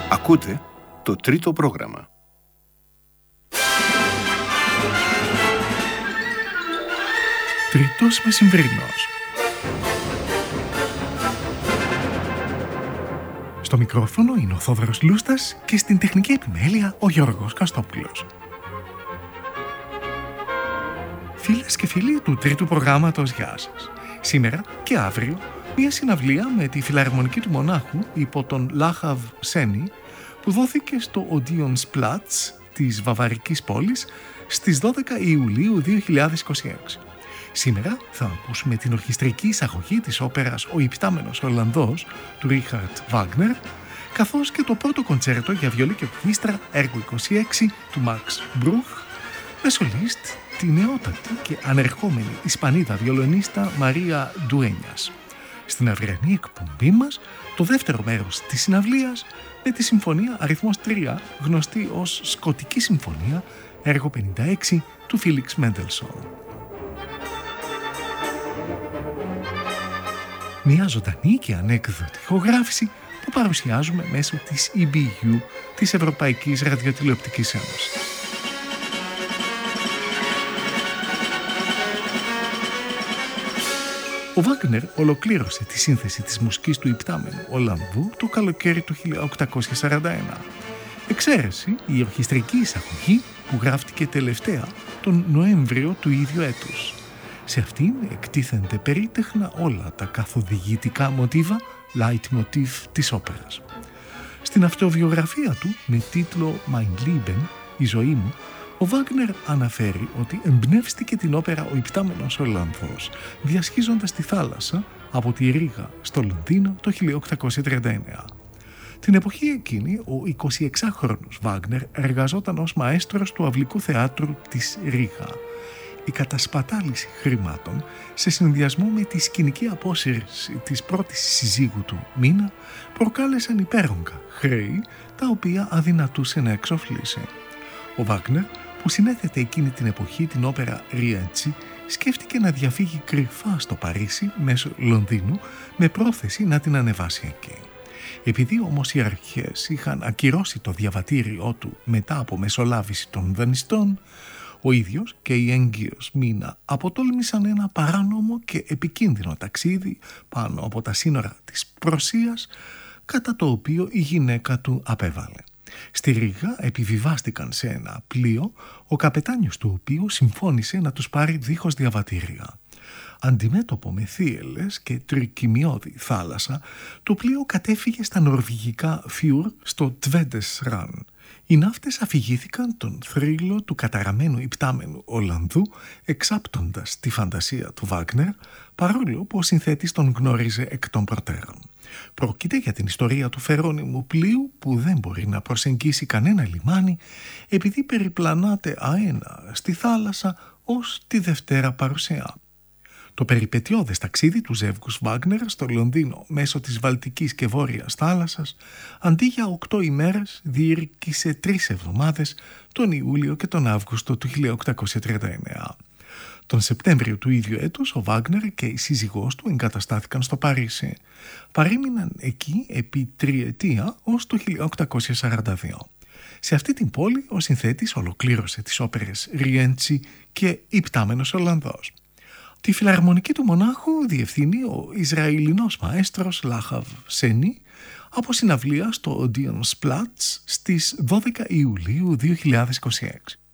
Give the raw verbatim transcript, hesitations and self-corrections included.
Ακούτε το τρίτο πρόγραμμα. Τρίτος μεσημβρινός. Στο μικρόφωνο είναι ο Θόδωρος Λούστας και στην τεχνική επιμέλεια ο Γιώργος Καστόπουλος. Φίλες και φίλοι του τρίτου προγράμματος, γεια σας. Σήμερα και αύριο μια συναυλία με τη Φιλαρμονική του Μονάχου υπό τον Λάχαβ Σένι που δόθηκε στο Odeonsplatz της βαβαρικής πόλης στις δώδεκα Ιουλίου δύο χιλιάδες είκοσι έξι. Σήμερα θα ακούσουμε την ορχιστρική εισαγωγή της όπερας «Ο Υπτάμενος Ολλανδός» του Ρίχαρτ Βάγκνερ, καθώς και το πρώτο κοντσέρτο για βιολί και ορχήστρα έργο είκοσι έξι του Μαξ Μπρούχ, με σολίστ τη νεότατη και ανερχόμενη Ισπανίδα βιολονίστα Μαρία Ντουένιας. Στην αυριανή εκπομπή μας, το δεύτερο μέρος της συναυλίας με τη συμφωνία αριθμός τρία, γνωστή ως Σκοτική Συμφωνία, έργο πενήντα έξι του Φίλιξ Μέντελσον. Μια ζωντανή και ανέκδοτη ηχογράφηση που παρουσιάζουμε μέσω της ι μπι γιου, της Ευρωπαϊκής Ραδιοτηλεοπτικής Ένωσης. Ο Βάγκνερ ολοκλήρωσε τη σύνθεση της μουσικής του Υπτάμενου Ολλανδού το καλοκαίρι του χίλια οκτακόσια σαράντα ένα. Εξαίρεση η ορχιστρική εισαγωγή που γράφτηκε τελευταία τον Νοέμβριο του ίδιου έτους. Σε αυτήν εκτίθενται περίτεχνα όλα τα καθοδηγητικά μοτίβα, leitmotiv της όπερας. Στην αυτοβιογραφία του με τίτλο «Mein Leben», η ζωή μου, ο Βάγκνερ αναφέρει ότι εμπνεύστηκε την όπερα «Ο Υπτάμενος Ολλανδός» διασχίζοντας τη θάλασσα από τη Ρήγα στο Λονδίνο το χίλια οκτακόσια τριάντα εννέα. Την εποχή εκείνη ο εικοσιεξάχρονος Βάγκνερ εργαζόταν ως μαέστρος του αυλικού θεάτρου της Ρήγα. Η κατασπατάληση χρημάτων σε συνδυασμό με τη σκηνική απόσυρση της πρώτης συζύγου του Μίνα προκάλεσαν υπέρογκα χρέη τα οποία αδυνατούσε να εξοφλήσει. Ο Βάγκνερ, που συνέθετε εκείνη την εποχή την όπερα Ριέντσι, σκέφτηκε να διαφύγει κρυφά στο Παρίσι μέσω Λονδίνου με πρόθεση να την ανεβάσει εκεί. Επειδή όμως οι αρχές είχαν ακυρώσει το διαβατήριό του μετά από μεσολάβηση των δανειστών, ο ίδιος και η έγκυος Μίνα αποτόλμησαν ένα παράνομο και επικίνδυνο ταξίδι πάνω από τα σύνορα της Πρωσίας, κατά το οποίο η γυναίκα του απέβαλε. Στη Ρήγα επιβιβάστηκαν σε ένα πλοίο, ο καπετάνιος του οποίου συμφώνησε να τους πάρει δίχως διαβατήρια. Αντιμέτωπο με θύελλες και τρικυμιώδη θάλασσα, το πλοίο κατέφυγε στα νορβηγικά Φιουρ στο Τβέντεσραν. Οι ναύτες αφηγήθηκαν τον θρύλο του καταραμένου υπτάμενου Ολλανδού, εξάπτοντας τη φαντασία του Βάγκνερ, παρόλο που ο συνθέτης τον γνώριζε εκ των προτέρων. Πρόκειται για την ιστορία του φερόνιμου πλοίου που δεν μπορεί να προσεγγίσει κανένα λιμάνι, επειδή περιπλανάται αένα στη θάλασσα ως τη Δευτέρα Παρουσιά. Το περιπετειώδες ταξίδι του ζεύγους Βάγκνερ στο Λονδίνο μέσω της Βαλτικής και Βόρειας θάλασσας, αντί για οκτώ ημέρες, διήρκησε τρεις εβδομάδες, τον Ιούλιο και τον Αύγουστο του χίλια οκτακόσια τριάντα εννέα. Τον Σεπτέμβριο του ίδιου έτους, ο Βάγκνερ και η σύζυγός του εγκαταστάθηκαν στο Παρίσι. Παρέμειναν εκεί επί τριετία ως το χίλια οκτακόσια σαράντα δύο. Σε αυτή την πόλη, ο συνθέτης ολοκλήρωσε τις όπερες Ριέντσι και Υπτάμενος Ολλανδός. Τη Φιλαρμονική του Μονάχου διευθύνει ο Ισραηλινός μαέστρος Λάχαβ Σένι από συναυλία στο Odeonsplatz στις δώδεκα Ιουλίου δύο χιλιάδες είκοσι έξι.